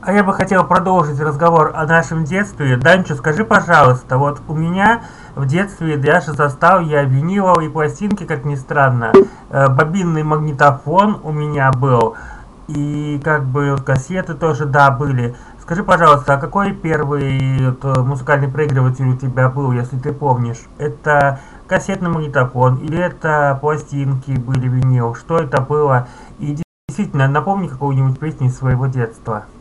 А я бы хотел продолжить разговор о нашем детстве. Данчо, скажи, пожалуйста, вот у меня в детстве даже застал я виниловые пластинки, как ни странно. Бобинный магнитофон у меня был. И как бы вот кассеты тоже, да, были. Скажи, пожалуйста, а какой первый вот, музыкальный проигрыватель у тебя был, если ты помнишь? Это кассетный магнитофон или это пластинки были винил? Что это было? И действительно, напомни какую-нибудь песню из своего детства.